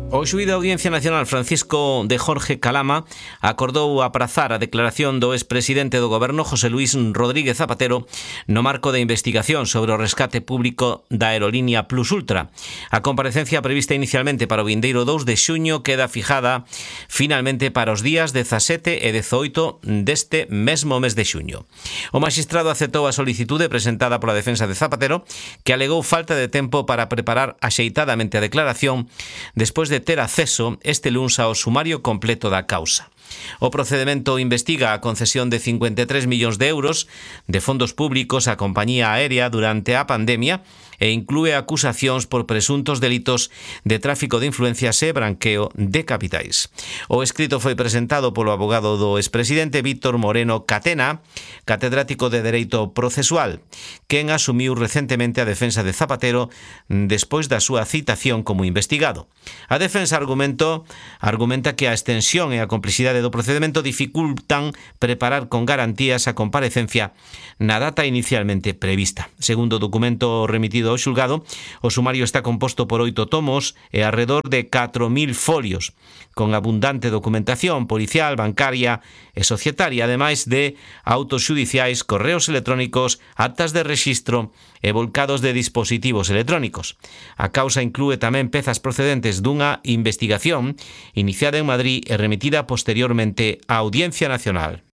O xuíz da Audiencia Nacional Francisco de Jorge Calama acordou aprazar a declaración do expresidente do Goberno José Luis Rodríguez Zapatero no marco da investigación sobre o rescate público da aerolínea Plus Ultra. A comparecencia prevista inicialmente para o vindeiro 2 de xuño queda fijada finalmente para os días 17 e 18 deste mesmo mes de xuño. O magistrado aceptou a solicitude presentada pola defensa de Zapatero, que alegou falta de tempo para preparar axeitadamente a declaración despois de ter acceso este luns ao sumario completo da causa. O procedemento investiga a concesión de 53 millóns de euros de fondos públicos á compañía aérea durante a pandemia e inclúe acusacións por presuntos delitos de tráfico de influencias e branqueo de capitais. O escrito foi presentado polo abogado do expresidente Víctor Moreno Catena, catedrático de Dereito Procesual, quen asumiu recentemente a defensa de Zapatero despois da súa citación como investigado. A defensa argumenta que a extensión e a complexidade do procedemento dificultan preparar con garantías a comparecencia na data inicialmente prevista. Segundo o documento remitido ao xulgado, o sumario está composto por 8 tomos e arredor de 4.000 folios, con abundante documentación policial, bancaria e societaria, ademais de autos xudiciais, correos electrónicos, actas de rexistro e volcados de dispositivos electrónicos. A causa inclúe tamén pezas procedentes dunha investigación iniciada en Madrid e remitida posteriormente á Audiencia Nacional.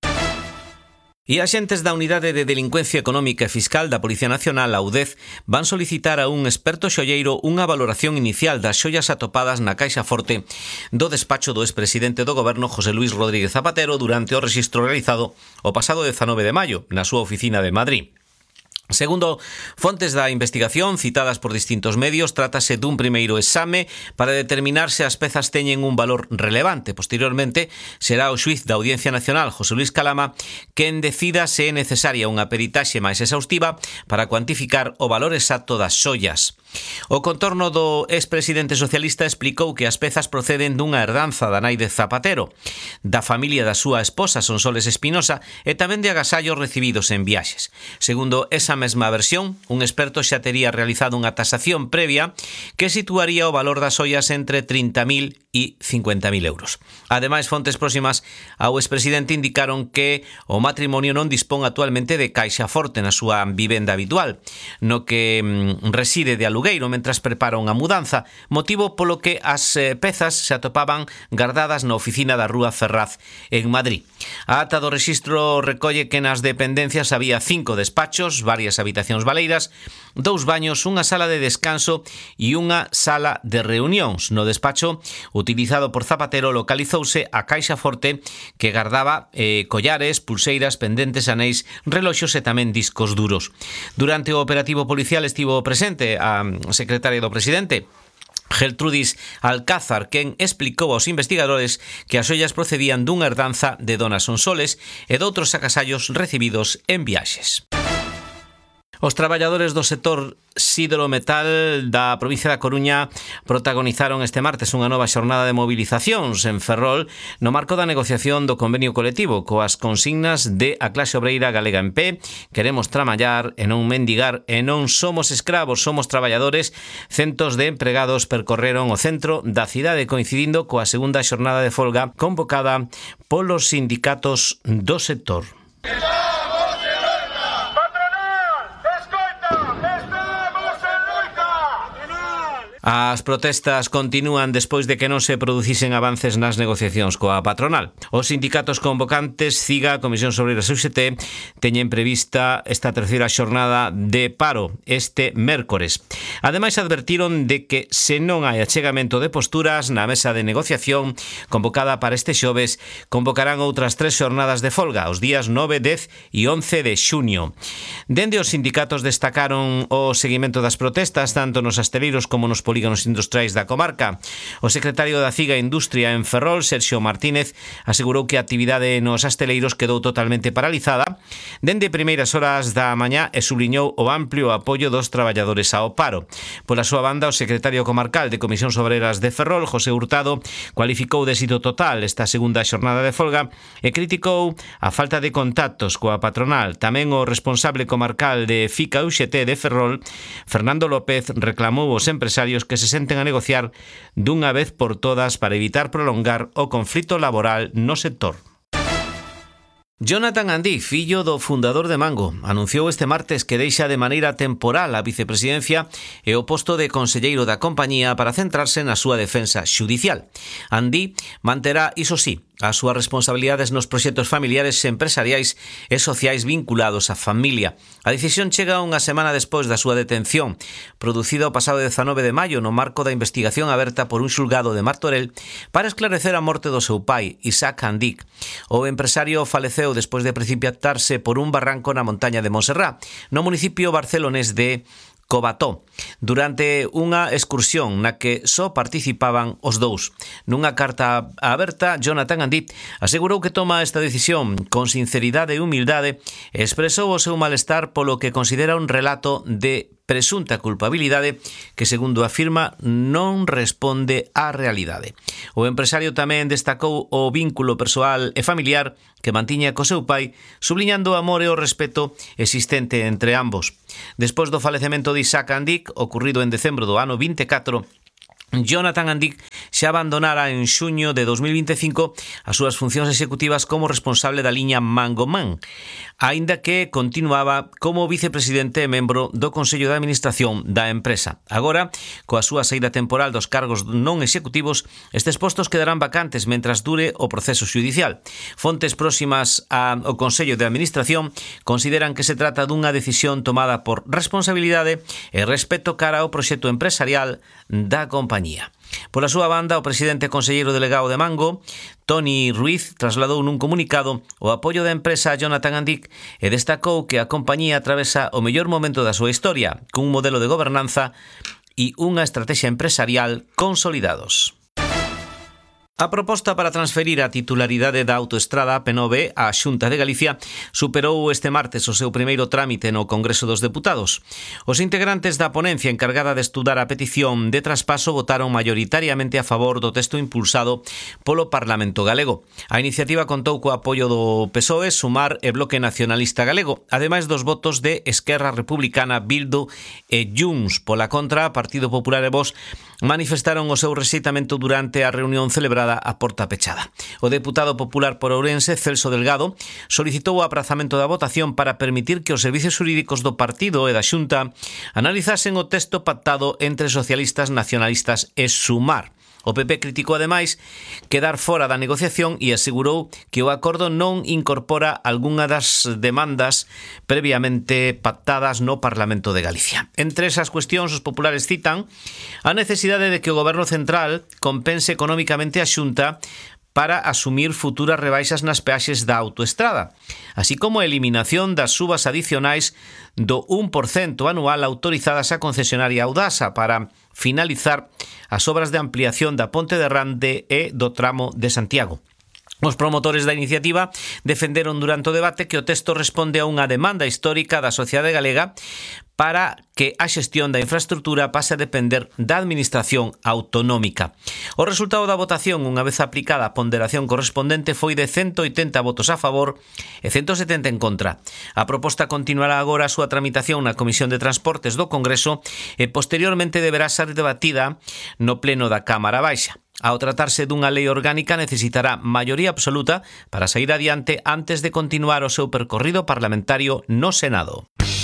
E axentes da Unidade de Delincuencia Económica e Fiscal da Policía Nacional, a UDEF, van solicitar a un experto xoalleiro unha valoración inicial das xoias atopadas na caixa forte do despacho do expresidente do Goberno José Luis Rodríguez Zapatero durante o rexistro realizado o pasado 19 de maio na súa oficina de Madrid. Segundo fontes da investigación citadas por distintos medios, trátase dun primeiro exame para determinar se as pezas teñen un valor relevante. Posteriormente, será o xuíz da Audiencia Nacional, José Luis Calama, quen decida se é necesaria unha peritaxe máis exhaustiva para cuantificar o valor exacto das xoias. O contorno do expresidente socialista explicou que as pezas proceden dunha herdanza da nai de Zapatero, da familia da súa esposa Sonsoles Espinosa e tamén de agasallos recibidos en viaxes. Segundo esa mesma versión, un experto xa tería realizado unha tasación previa que situaría o valor das xoias entre 30.000 e 50.000 euros. Ademais, fontes próximas ao expresidente indicaron que o matrimonio non dispón actualmente de caixa forte na súa vivenda habitual, no que reside de alugueiro mentras prepara unha mudanza, motivo polo que as pezas se atopaban gardadas na oficina da Rúa Ferraz en Madrid. A ata do rexistro recolle que nas dependencias había 5 despachos, varias habitacións baleiras, 2 baños, unha sala de descanso e unha sala de reunións. No despacho utilizado por Zapatero localizouse a caixa forte que gardaba collares, pulseiras, pendentes, anéis, reloxos e tamén discos duros. Durante o operativo policial estivo presente a secretaria do presidente, Geltrudis Alcázar, quen explicou aos investigadores que as xoias procedían dunha herdanza de dona Sonsoles e doutros agasallos recibidos en viaxes. Os traballadores do sector sidrometal da provincia da Coruña protagonizaron este martes unha nova xornada de movilizacións en Ferrol no marco da negociación do convenio colectivo coas consignas de a clase obreira galega en pé: queremos traballar e non mendigar e non somos escravos, somos traballadores. Centos de empregados percorreron o centro da cidade coincidindo coa segunda xornada de folga convocada polos sindicatos do sector. As protestas continúan despois de que non se producisen avances nas negociacións coa patronal. Os sindicatos convocantes, CIGA, Comisión Obreiras e UGT, teñen prevista esta terceira xornada de paro este mércores. Ademais, advertiron de que se non hai achegamento de posturas na mesa de negociación convocada para este xoves, convocarán outras 3 xornadas de folga, os días 9, 10 e 11 de xuño. Dende os sindicatos destacaron o seguimento das protestas tanto nos asteleiros como nos polígonos industriais da comarca. O secretario da CIGA Industria en Ferrol, Sergio Martínez, asegurou que a actividade nos asteleiros quedou totalmente paralizada dende primeiras horas da mañá e subliñou o amplio apoio dos traballadores ao paro. Pola súa banda, o secretario comarcal de Comisións Obreras de Ferrol, José Hurtado, cualificou de éxito total esta segunda xornada de folga e criticou a falta de contactos coa patronal. Tamén o responsable comarcal de FICA UGT de Ferrol, Fernando López, reclamou aos empresarios empresarios que se senten a negociar dunha vez por todas para evitar prolongar o conflito laboral no sector. Jonathan Andic, fillo do fundador de Mango, anunciou este martes que deixa de maneira temporal a vicepresidencia e o posto de conselleiro da compañía para centrarse na súa defensa xudicial. Andic manterá, iso sí, as súas responsabilidades nos proxectos familiares, empresariais e sociais vinculados á familia. A decisión chega unha semana despois da súa detención, producida o pasado 19 de maio no marco da investigación aberta por un xulgado de Martorell para esclarecer a morte do seu pai, Isaac Andic. O empresario faleceu despois de precipitarse por un barranco na montaña de Montserrat, no municipio barcelonés de Cobató, durante unha excursión na que só participaban os dous. Nunha carta aberta, Jonathan Andic asegurou que toma esta decisión con sinceridade e humildade e expresou o seu malestar polo que considera un relato de presunta culpabilidade que, segundo afirma, non responde á realidade. O empresario tamén destacou o vínculo persoal e familiar que mantiña co seu pai, subliñando o amor e o respeto existente entre ambos. Despois do falecemento de Isaac Andic, ocurrido en decembro do ano 24, Jonathan Andic xa abandonara en xuño de 2025 as súas funcións executivas como responsable da liña Mangoman, aínda que continuaba como vicepresidente e membro do Consello de Administración da empresa. Agora, coa súa saída temporal dos cargos non executivos, estes postos quedarán vacantes mentras dure o proceso xudicial. Fontes próximas ao Consello de Administración consideran que se trata dunha decisión tomada por responsabilidade e respeto cara ao proxecto empresarial da compañía. Pola súa banda, o presidente e conselleiro delegado de Mango, Toni Ruiz, trasladou nun comunicado o apoio da empresa a Jonathan Andic e destacou que a compañía atravesa o mellor momento da súa historia, cun modelo de gobernanza e unha estrategia empresarial consolidados. A proposta para transferir a titularidade da autoestrada P9 á Xunta de Galicia superou este martes o seu primeiro trámite no Congreso dos Deputados. Os integrantes da ponencia encargada de estudar a petición de traspaso votaron maioritariamente a favor do texto impulsado polo Parlamento galego. A iniciativa contou co apoio do PSOE, Sumar e Bloque Nacionalista Galego, ademais dos votos de Esquerra Republicana, Bildu e Junts. Pola contra, Partido Popular e Vox manifestaron o seu rexeitamento durante a reunión celebrada a porta pechada. O deputado popular por Ourense, Celso Delgado, solicitou o aprazamento da votación para permitir que os servicios xurídicos do partido e da Xunta analizasen o texto pactado entre socialistas, nacionalistas e Sumar. O PP criticou ademais quedar fora da negociación e asegurou que o acordo non incorpora algunha das demandas previamente pactadas no Parlamento de Galicia. Entre esas cuestións, os populares citan a necesidade de que o Goberno Central compense económicamente a Xunta para asumir futuras rebaixas nas peaxes da autoestrada, así como a eliminación das subas adicionais do 1% anual autorizadas á concesionaria Audasa para finalizar as obras de ampliación da Ponte de Rande e do tramo de Santiago. Os promotores da iniciativa defenderon durante o debate que o texto responde a unha demanda histórica da sociedade galega para que a xestión da infraestructura pase a depender da administración autonómica. O resultado da votación, unha vez aplicada a ponderación correspondente, foi de 180 votos a favor e 170 en contra. A proposta continuará agora a súa tramitación na Comisión de Transportes do Congreso e posteriormente deberá ser debatida no Pleno da Cámara Baixa. Ao tratarse dunha lei orgánica necesitará maioría absoluta para sair adiante antes de continuar o seu percorrido parlamentario no Senado.